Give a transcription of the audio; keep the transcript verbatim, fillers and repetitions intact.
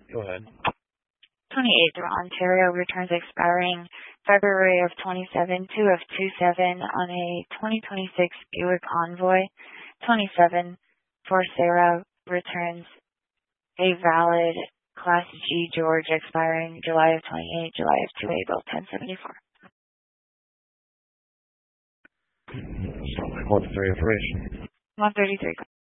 Go ahead. twenty-eight through Ontario returns expiring February of twenty-seven, two of twenty-seven on a twenty twenty-six Buick Envoy. twenty-seven for Sarah returns a valid Class G George expiring July of twenty-eight, July of twenty-eight, both ten seventy-four. one thirty-three information. one thirty-three.